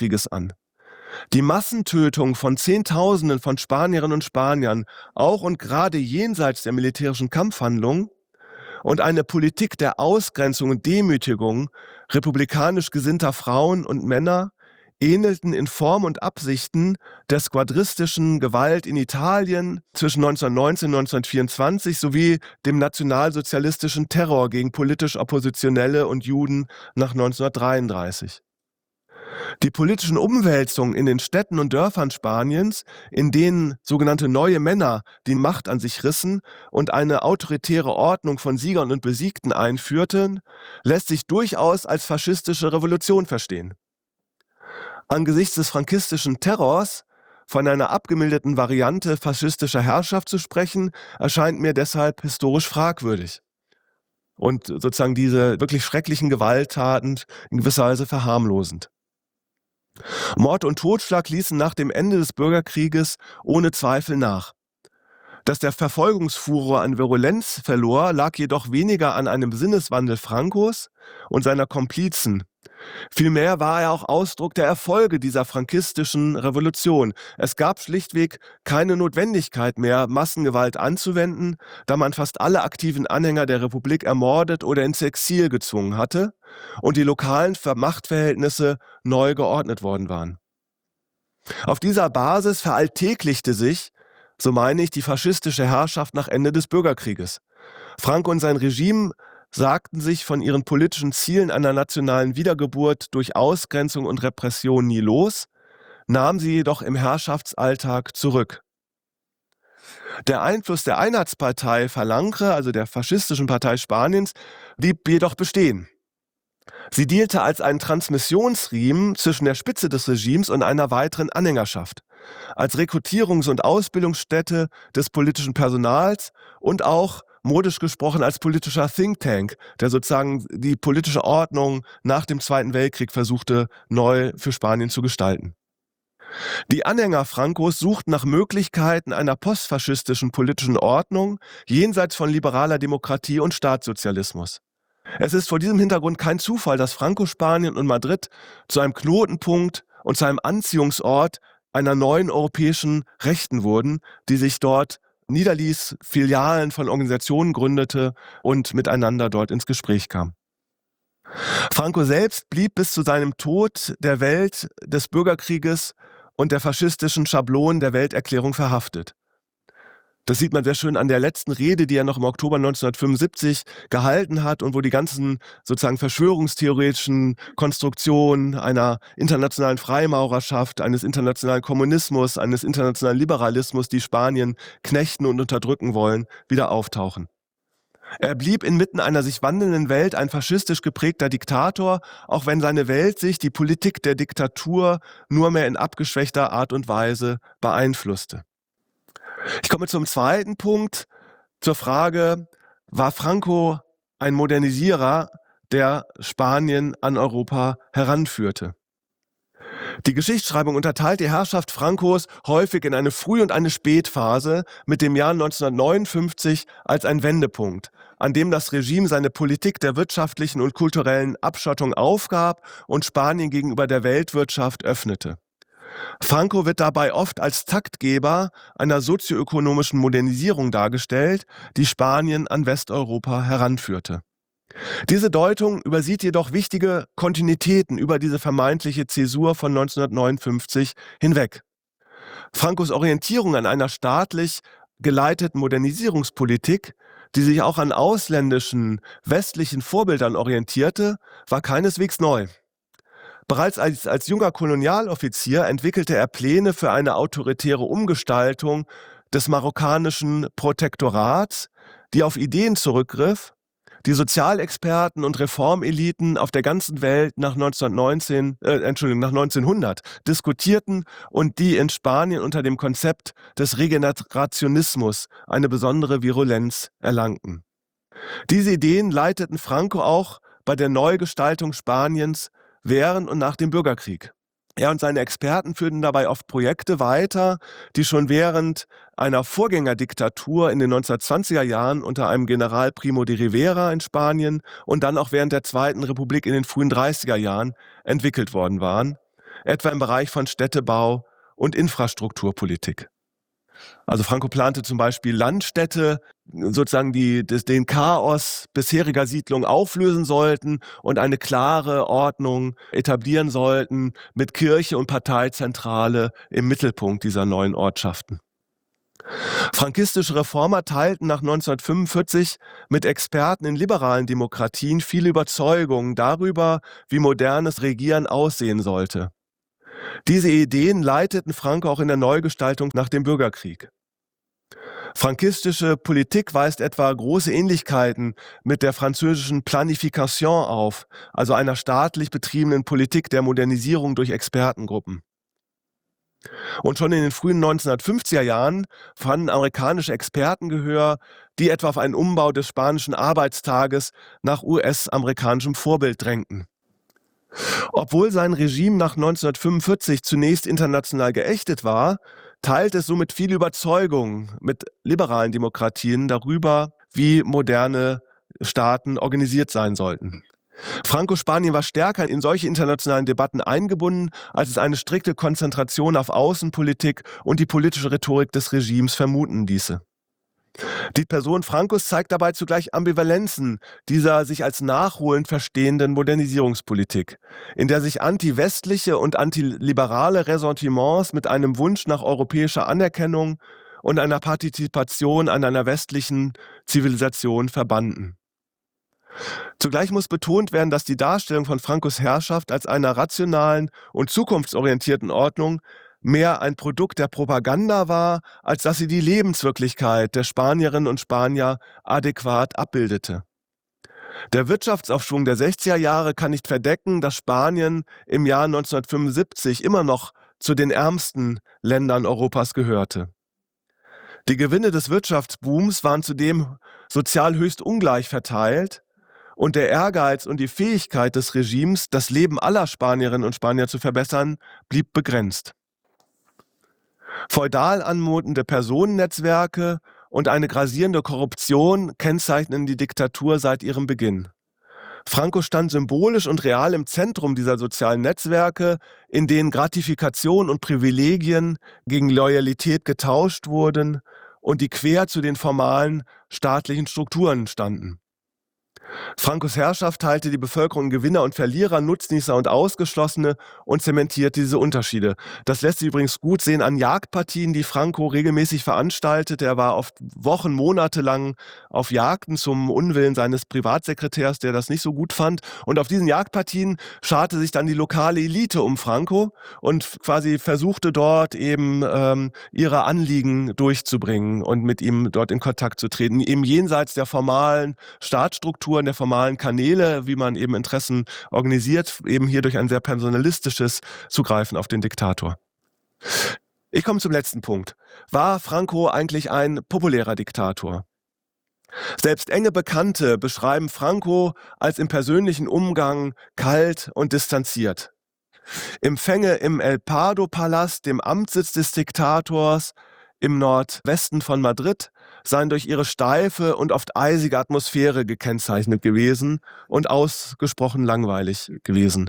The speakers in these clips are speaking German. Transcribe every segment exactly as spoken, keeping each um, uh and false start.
Bürgerkrieges an. Die Massentötung von Zehntausenden von Spanierinnen und Spaniern, auch und gerade jenseits der militärischen Kampfhandlungen, und eine Politik der Ausgrenzung und Demütigung republikanisch gesinnter Frauen und Männer ähnelten in Form und Absichten der squadristischen Gewalt in Italien zwischen neunzehnhundertneunzehn und neunzehnhundertvierundzwanzig sowie dem nationalsozialistischen Terror gegen politisch Oppositionelle und Juden nach neunzehnhundertdreiunddreißig. Die politischen Umwälzungen in den Städten und Dörfern Spaniens, in denen sogenannte neue Männer die Macht an sich rissen und eine autoritäre Ordnung von Siegern und Besiegten einführten, lässt sich durchaus als faschistische Revolution verstehen. Angesichts des frankistischen Terrors von einer abgemilderten Variante faschistischer Herrschaft zu sprechen, erscheint mir deshalb historisch fragwürdig und sozusagen diese wirklich schrecklichen Gewalttaten in gewisser Weise verharmlosend. Mord und Totschlag ließen nach dem Ende des Bürgerkrieges ohne Zweifel nach. Dass der Verfolgungsfuror an Virulenz verlor, lag jedoch weniger an einem Sinneswandel Francos und seiner Komplizen. Vielmehr war er auch Ausdruck der Erfolge dieser frankistischen Revolution. Es gab schlichtweg keine Notwendigkeit mehr, Massengewalt anzuwenden, da man fast alle aktiven Anhänger der Republik ermordet oder ins Exil gezwungen hatte und die lokalen Machtverhältnisse neu geordnet worden waren. Auf dieser Basis veralltäglichte sich, so meine ich, die faschistische Herrschaft nach Ende des Bürgerkrieges. Franco und sein Regime sagten sich von ihren politischen Zielen einer nationalen Wiedergeburt durch Ausgrenzung und Repression nie los, nahmen sie jedoch im Herrschaftsalltag zurück. Der Einfluss der Einheitspartei Falange, also der faschistischen Partei Spaniens, blieb jedoch bestehen. Sie diente als ein Transmissionsriemen zwischen der Spitze des Regimes und einer weiteren Anhängerschaft, als Rekrutierungs- und Ausbildungsstätte des politischen Personals und auch modisch gesprochen als politischer Think Tank, der sozusagen die politische Ordnung nach dem Zweiten Weltkrieg versuchte, neu für Spanien zu gestalten. Die Anhänger Francos suchten nach Möglichkeiten einer postfaschistischen politischen Ordnung jenseits von liberaler Demokratie und Staatssozialismus. Es ist vor diesem Hintergrund kein Zufall, dass Franco-Spanien und Madrid zu einem Knotenpunkt und zu einem Anziehungsort einer neuen europäischen Rechten wurden, die sich dort niederließ, Filialen von Organisationen gründete und miteinander dort ins Gespräch kam. Franco selbst blieb bis zu seinem Tod der Welt des Bürgerkrieges und der faschistischen Schablonen der Welterklärung verhaftet. Das sieht man sehr schön an der letzten Rede, die er noch im Oktober neunzehnhundertfünfundsiebzig gehalten hat und wo die ganzen sozusagen verschwörungstheoretischen Konstruktionen einer internationalen Freimaurerschaft, eines internationalen Kommunismus, eines internationalen Liberalismus, die Spanien knechten und unterdrücken wollen, wieder auftauchen. Er blieb inmitten einer sich wandelnden Welt ein faschistisch geprägter Diktator, auch wenn seine Weltsicht die Politik der Diktatur nur mehr in abgeschwächter Art und Weise beeinflusste. Ich komme zum zweiten Punkt, zur Frage, war Franco ein Modernisierer, der Spanien an Europa heranführte? Die Geschichtsschreibung unterteilt die Herrschaft Francos häufig in eine Früh- und eine Spätphase mit dem Jahr neunzehnhundertneunundfünfzig als ein Wendepunkt, an dem das Regime seine Politik der wirtschaftlichen und kulturellen Abschottung aufgab und Spanien gegenüber der Weltwirtschaft öffnete. Franco wird dabei oft als Taktgeber einer sozioökonomischen Modernisierung dargestellt, die Spanien an Westeuropa heranführte. Diese Deutung übersieht jedoch wichtige Kontinuitäten über diese vermeintliche Zäsur von neunzehnhundertneunundfünfzig hinweg. Francos Orientierung an einer staatlich geleiteten Modernisierungspolitik, die sich auch an ausländischen, westlichen Vorbildern orientierte, war keineswegs neu. Bereits als, als junger Kolonialoffizier entwickelte er Pläne für eine autoritäre Umgestaltung des marokkanischen Protektorats, die auf Ideen zurückgriff, die Sozialexperten und Reformeliten auf der ganzen Welt nach neunzehnhundertneunzehn, äh, Entschuldigung, nach neunzehnhundert diskutierten und die in Spanien unter dem Konzept des Regenerationismus eine besondere Virulenz erlangten. Diese Ideen leiteten Franco auch bei der Neugestaltung Spaniens während und nach dem Bürgerkrieg. Er und seine Experten führten dabei oft Projekte weiter, die schon während einer Vorgängerdiktatur in den neunzehnhundertzwanziger Jahren unter einem General Primo de Rivera in Spanien und dann auch während der Zweiten Republik in den frühen dreißiger Jahren entwickelt worden waren. etwa im Bereich von Städtebau und Infrastrukturpolitik. Also Franco plante zum Beispiel Landstädte, sozusagen die das, den Chaos bisheriger Siedlungen auflösen sollten und eine klare Ordnung etablieren sollten mit Kirche und Parteizentrale im Mittelpunkt dieser neuen Ortschaften. Frankistische Reformer teilten nach neunzehnhundertfünfundvierzig mit Experten in liberalen Demokratien viele Überzeugungen darüber, wie modernes Regieren aussehen sollte. Diese Ideen leiteten Franco auch in der Neugestaltung nach dem Bürgerkrieg. Frankistische Politik weist etwa große Ähnlichkeiten mit der französischen Planification auf, also einer staatlich betriebenen Politik der Modernisierung durch Expertengruppen. Und schon in den frühen neunzehnhundertfünfziger Jahren fanden amerikanische Experten Gehör, die etwa auf einen Umbau des spanischen Arbeitstages nach U S-amerikanischem Vorbild drängten. Obwohl sein Regime nach neunzehnhundertfünfundvierzig zunächst international geächtet war, teilt es somit viele Überzeugungen mit liberalen Demokratien darüber, wie moderne Staaten organisiert sein sollten. Franco-Spanien war stärker in solche internationalen Debatten eingebunden, als es eine strikte Konzentration auf Außenpolitik und die politische Rhetorik des Regimes vermuten ließe. Die Person Francos zeigt dabei zugleich Ambivalenzen dieser sich als nachholend verstehenden Modernisierungspolitik, in der sich anti-westliche und antiliberale Ressentiments mit einem Wunsch nach europäischer Anerkennung und einer Partizipation an einer westlichen Zivilisation verbanden. Zugleich muss betont werden, dass die Darstellung von Francos Herrschaft als einer rationalen und zukunftsorientierten Ordnung mehr ein Produkt der Propaganda war, als dass sie die Lebenswirklichkeit der Spanierinnen und Spanier adäquat abbildete. Der Wirtschaftsaufschwung der sechziger Jahre kann nicht verdecken, dass Spanien im Jahr neunzehnhundertfünfundsiebzig immer noch zu den ärmsten Ländern Europas gehörte. Die Gewinne des Wirtschaftsbooms waren zudem sozial höchst ungleich verteilt und der Ehrgeiz und die Fähigkeit des Regimes, das Leben aller Spanierinnen und Spanier zu verbessern, blieb begrenzt. Feudal anmutende Personennetzwerke und eine grassierende Korruption kennzeichnen die Diktatur seit ihrem Beginn. Franco stand symbolisch und real im Zentrum dieser sozialen Netzwerke, in denen Gratifikation und Privilegien gegen Loyalität getauscht wurden und die quer zu den formalen staatlichen Strukturen standen. Francos Herrschaft teilte die Bevölkerung in Gewinner und Verlierer, Nutznießer und Ausgeschlossene und zementierte diese Unterschiede. Das lässt sich übrigens gut sehen an Jagdpartien, die Franco regelmäßig veranstaltete. Er war oft Wochen, Monate lang auf Jagden zum Unwillen seines Privatsekretärs, der das nicht so gut fand. Und auf diesen Jagdpartien scharte sich dann die lokale Elite um Franco und quasi versuchte dort eben ähm, ihre Anliegen durchzubringen und mit ihm dort in Kontakt zu treten, eben jenseits der formalen Staatsstrukturen, der formalen Kanäle, wie man eben Interessen organisiert, eben hier durch ein sehr personalistisches Zugreifen auf den Diktator. Ich komme zum letzten Punkt. War Franco eigentlich ein populärer Diktator? Selbst enge Bekannte beschreiben Franco als im persönlichen Umgang kalt und distanziert. Empfänge im El Pardo-Palast, dem Amtssitz des Diktators im Nordwesten von Madrid, seien durch ihre steife und oft eisige Atmosphäre gekennzeichnet gewesen und ausgesprochen langweilig gewesen.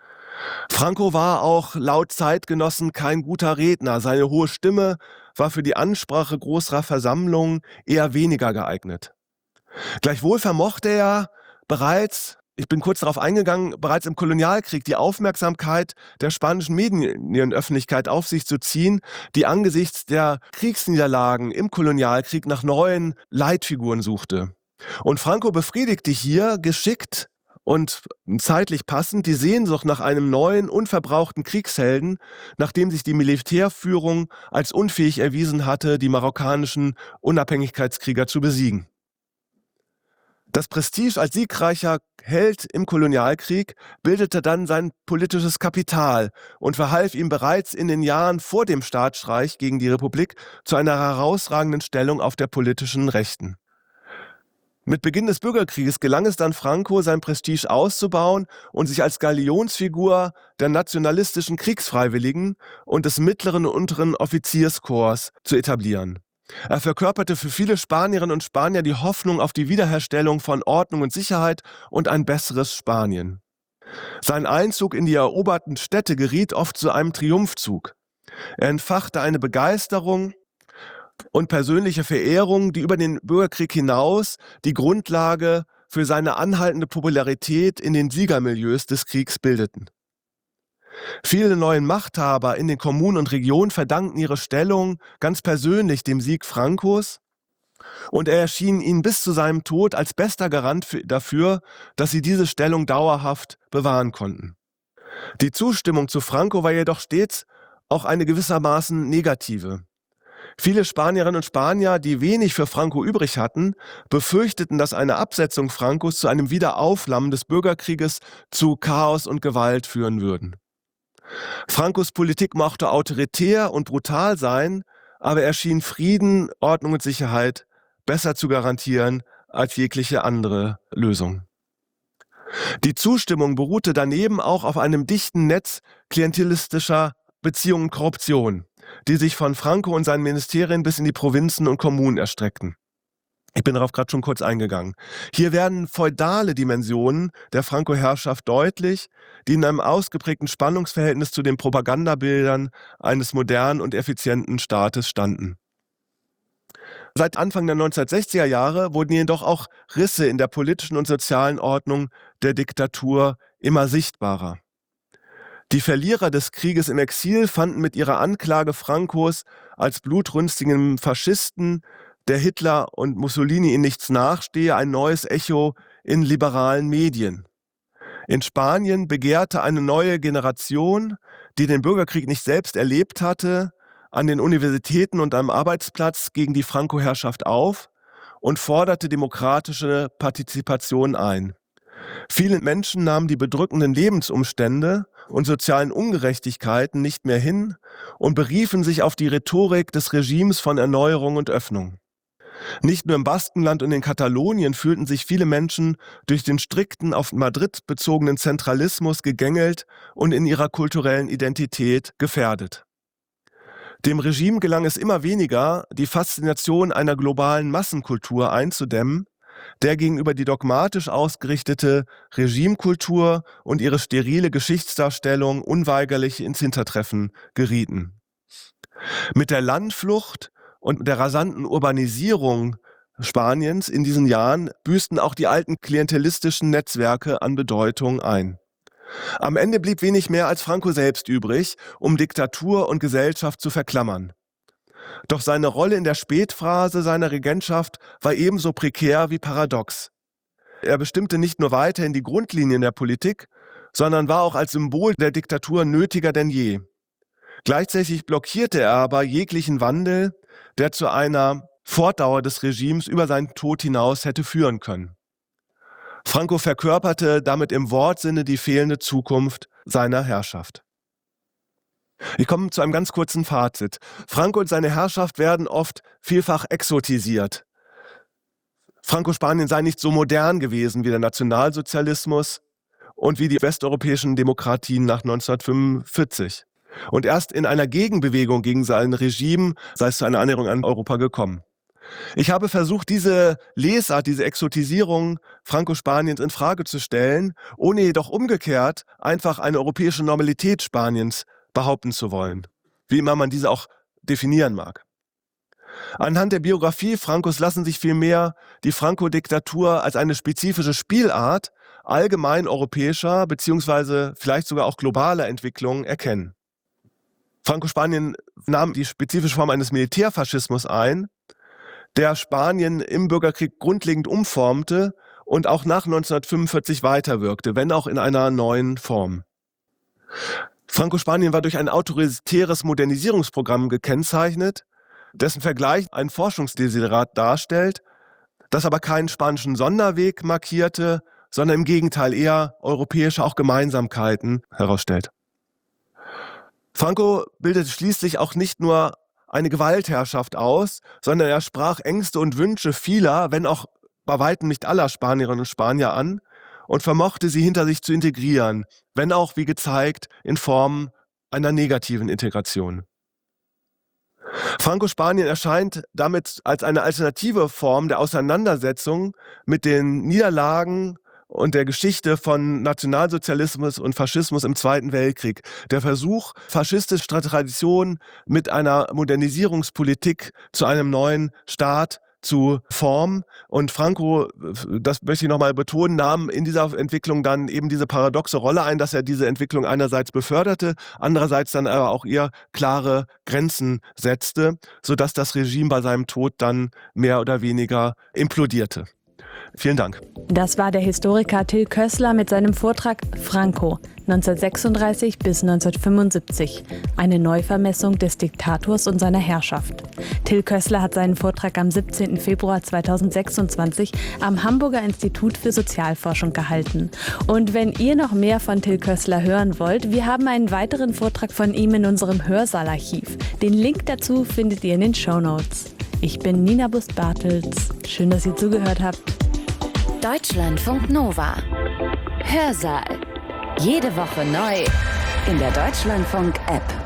Franco war auch laut Zeitgenossen kein guter Redner. Seine hohe Stimme war für die Ansprache größerer Versammlungen eher weniger geeignet. Gleichwohl vermochte er bereits, ich bin kurz darauf eingegangen, bereits im Kolonialkrieg die Aufmerksamkeit der spanischen Medienöffentlichkeit auf sich zu ziehen, die angesichts der Kriegsniederlagen im Kolonialkrieg nach neuen Leitfiguren suchte. Und Franco befriedigte hier geschickt und zeitlich passend die Sehnsucht nach einem neuen, unverbrauchten Kriegshelden, nachdem sich die Militärführung als unfähig erwiesen hatte, die marokkanischen Unabhängigkeitskrieger zu besiegen. Das Prestige als siegreicher Held im Kolonialkrieg bildete dann sein politisches Kapital und verhalf ihm bereits in den Jahren vor dem Staatsstreich gegen die Republik zu einer herausragenden Stellung auf der politischen Rechten. Mit Beginn des Bürgerkrieges gelang es dann Franco, sein Prestige auszubauen und sich als Galionsfigur der nationalistischen Kriegsfreiwilligen und des mittleren und unteren Offizierskorps zu etablieren. Er verkörperte für viele Spanierinnen und Spanier die Hoffnung auf die Wiederherstellung von Ordnung und Sicherheit und ein besseres Spanien. Sein Einzug in die eroberten Städte geriet oft zu einem Triumphzug. Er entfachte eine Begeisterung und persönliche Verehrung, die über den Bürgerkrieg hinaus die Grundlage für seine anhaltende Popularität in den Siegermilieus des Kriegs bildeten. Viele neue Machthaber in den Kommunen und Regionen verdankten ihre Stellung ganz persönlich dem Sieg Francos, und er erschien ihnen bis zu seinem Tod als bester Garant für, dafür, dass sie diese Stellung dauerhaft bewahren konnten. Die Zustimmung zu Franco war jedoch stets auch eine gewissermaßen negative. Viele Spanierinnen und Spanier, die wenig für Franco übrig hatten, befürchteten, dass eine Absetzung Francos zu einem Wiederaufflammen des Bürgerkrieges, zu Chaos und Gewalt führen würden. Francos Politik mochte autoritär und brutal sein, aber er schien Frieden, Ordnung und Sicherheit besser zu garantieren als jegliche andere Lösung. Die Zustimmung beruhte daneben auch auf einem dichten Netz klientelistischer Beziehungen und Korruption, die sich von Franco und seinen Ministerien bis in die Provinzen und Kommunen erstreckten. Ich bin darauf gerade schon kurz eingegangen. Hier werden feudale Dimensionen der Franco-Herrschaft deutlich, die in einem ausgeprägten Spannungsverhältnis zu den Propagandabildern eines modernen und effizienten Staates standen. Seit Anfang der neunzehnhundertsechziger Jahre wurden jedoch auch Risse in der politischen und sozialen Ordnung der Diktatur immer sichtbarer. Die Verlierer des Krieges im Exil fanden mit ihrer Anklage Francos als blutrünstigen Faschisten, der Hitler und Mussolini in nichts nachstehe, ein neues Echo in liberalen Medien. In Spanien begehrte eine neue Generation, die den Bürgerkrieg nicht selbst erlebt hatte, an den Universitäten und am Arbeitsplatz gegen die Franco-Herrschaft auf und forderte demokratische Partizipation ein. Viele Menschen nahmen die bedrückenden Lebensumstände und sozialen Ungerechtigkeiten nicht mehr hin und beriefen sich auf die Rhetorik des Regimes von Erneuerung und Öffnung. Nicht nur im Baskenland und in Katalonien fühlten sich viele Menschen durch den strikten, auf Madrid bezogenen Zentralismus gegängelt und in ihrer kulturellen Identität gefährdet. Dem Regime gelang es immer weniger, die Faszination einer globalen Massenkultur einzudämmen, der gegenüber die dogmatisch ausgerichtete Regimekultur und ihre sterile Geschichtsdarstellung unweigerlich ins Hintertreffen gerieten. Mit der Landflucht und der rasanten Urbanisierung Spaniens in diesen Jahren büßten auch die alten klientelistischen Netzwerke an Bedeutung ein. Am Ende blieb wenig mehr als Franco selbst übrig, um Diktatur und Gesellschaft zu verklammern. Doch seine Rolle in der Spätphase seiner Regentschaft war ebenso prekär wie paradox. Er bestimmte nicht nur weiterhin die Grundlinien der Politik, sondern war auch als Symbol der Diktatur nötiger denn je. Gleichzeitig blockierte er aber jeglichen Wandel, der zu einer Fortdauer des Regimes über seinen Tod hinaus hätte führen können. Franco verkörperte damit im Wortsinne die fehlende Zukunft seiner Herrschaft. Ich komme zu einem ganz kurzen Fazit. Franco und seine Herrschaft werden oft vielfach exotisiert. Franco-Spanien sei nicht so modern gewesen wie der Nationalsozialismus und wie die westeuropäischen Demokratien nach neunzehnhundertfünfundvierzig. Und erst in einer Gegenbewegung gegen sein Regime sei es zu einer Annäherung an Europa gekommen. Ich habe versucht, diese Lesart, diese Exotisierung Franco-Spaniens in Frage zu stellen, ohne jedoch umgekehrt einfach eine europäische Normalität Spaniens behaupten zu wollen, wie immer man diese auch definieren mag. Anhand der Biografie Francos lassen sich vielmehr die Franco-Diktatur als eine spezifische Spielart allgemein europäischer bzw. vielleicht sogar auch globaler Entwicklungen erkennen. Franco-Spanien nahm die spezifische Form eines Militärfaschismus ein, der Spanien im Bürgerkrieg grundlegend umformte und auch nach neunzehnhundertfünfundvierzig weiterwirkte, wenn auch in einer neuen Form. Franco-Spanien war durch ein autoritäres Modernisierungsprogramm gekennzeichnet, dessen Vergleich ein Forschungsdesiderat darstellt, das aber keinen spanischen Sonderweg markierte, sondern im Gegenteil eher europäische auch Gemeinsamkeiten herausstellt. Franco bildete schließlich auch nicht nur eine Gewaltherrschaft aus, sondern er sprach Ängste und Wünsche vieler, wenn auch bei weitem nicht aller Spanierinnen und Spanier an und vermochte sie hinter sich zu integrieren, wenn auch, wie gezeigt, in Form einer negativen Integration. Franco-Spanien erscheint damit als eine alternative Form der Auseinandersetzung mit den Niederlagen und der Geschichte von Nationalsozialismus und Faschismus im Zweiten Weltkrieg. Der Versuch, faschistische Tradition mit einer Modernisierungspolitik zu einem neuen Staat zu formen. Und Franco, das möchte ich nochmal betonen, nahm in dieser Entwicklung dann eben diese paradoxe Rolle ein, dass er diese Entwicklung einerseits beförderte, andererseits dann aber auch ihr klare Grenzen setzte, sodass das Regime bei seinem Tod dann mehr oder weniger implodierte. Vielen Dank. Das war der Historiker Till Kössler mit seinem Vortrag Franco, neunzehnhundertsechsunddreißig bis neunzehnhundertfünfundsiebzig. Eine Neuvermessung des Diktators und seiner Herrschaft. Till Kössler hat seinen Vortrag am siebzehnten Februar zweitausendsechsundzwanzig am Hamburger Institut für Sozialforschung gehalten. Und wenn ihr noch mehr von Till Kössler hören wollt, wir haben einen weiteren Vortrag von ihm in unserem Hörsaalarchiv. Den Link dazu findet ihr in den Shownotes. Ich bin Nina Bust-Bartels. Schön, dass ihr zugehört habt. Deutschlandfunk Nova. Hörsaal. Jede Woche neu in der Deutschlandfunk-App.